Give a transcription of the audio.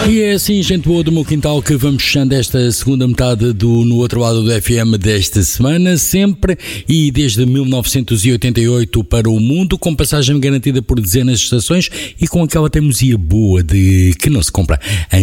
E é assim, gente boa do meu quintal, que vamos fechando esta segunda metade do No Outro Lado do FM desta semana, sempre e desde 1988 para o mundo, com passagem garantida por dezenas de estações e com aquela teimosia boa de que não se compra em